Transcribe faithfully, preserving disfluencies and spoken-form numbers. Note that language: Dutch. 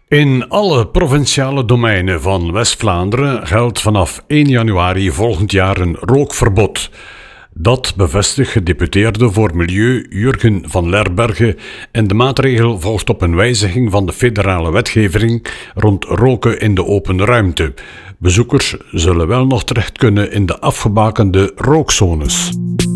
In alle provinciale domeinen van West-Vlaanderen geldt vanaf één januari volgend jaar een rookverbod. Dat bevestigt gedeputeerde voor Milieu Jurgen van Lerberghe en de maatregel volgt op een wijziging van de federale wetgeving rond roken in de open ruimte. Bezoekers zullen wel nog terecht kunnen in de afgebakende rookzones.